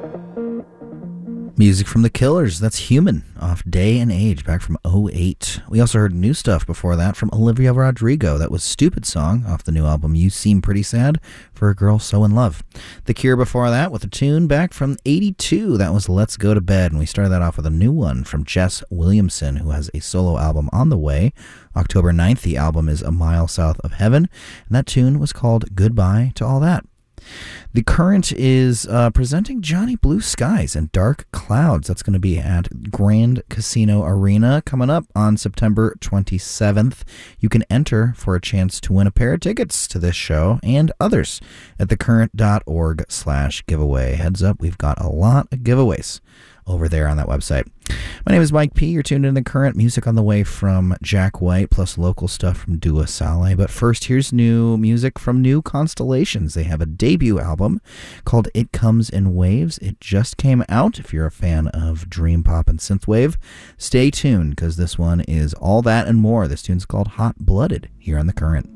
Music from The Killers, that's Human, off Day and Age, back from '08. We also heard new stuff before that from Olivia Rodrigo. That was Stupid Song, off the new album You Seem Pretty Sad, for a Girl So in Love. The Cure before that with a tune back from '82. That was Let's Go to Bed, and we started that off with a new one from Jess Williamson, who has a solo album on the way. October 9th, the album is A Mile South of Heaven, and that tune was called Goodbye to All That. The Current is presenting Johnny Blue Skies and Dark Clouds. That's going to be at Grand Casino Arena coming up on September 27th. You can enter for a chance to win a pair of tickets to this show and others at thecurrent.org/giveaway. Heads up, we've got a lot of giveaways over there on that website. My name is Mike P. You're tuned in to The Current. Music on the way from Jack White, plus local stuff from Dua Saleh. But first, here's new music from New Constellations. They have a debut album called It Comes in Waves. It just came out. If you're a fan of dream pop and synthwave, stay tuned, because this one is all that and more. This tune's called Hot Blooded here on The Current.